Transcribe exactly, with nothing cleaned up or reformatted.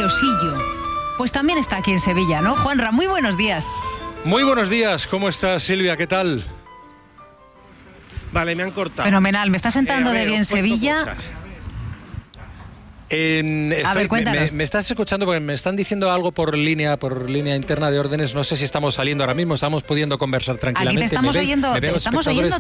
Losillo. Pues también está aquí en Sevilla, ¿no? Juanra, muy buenos días. Muy buenos días, ¿cómo estás, Silvia? ¿Qué tal? Vale, me han cortado. Fenomenal, ¿me estás entrando Eh, a de ver, bien os cuento Sevilla? cosas. En, estoy, A ver, me, cuéntanos. me, me estás escuchando porque me están diciendo algo por línea, por línea interna de órdenes. No sé si estamos saliendo ahora mismo, estamos pudiendo conversar tranquilamente. Aquí te estamos ¿Me veis? oyendo, ¿Me ven te los estamos espectadores? oyendo